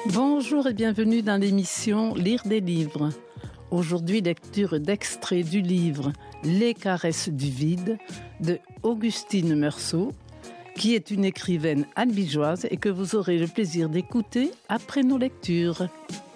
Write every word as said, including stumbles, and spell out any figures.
Bonjour et bienvenue dans l'émission Lire des livres. Aujourd'hui, lecture d'extraits du livre Les caresses du vide de Augustine Meursault, qui est une écrivaine albigeoise et que vous aurez le plaisir d'écouter après nos lectures.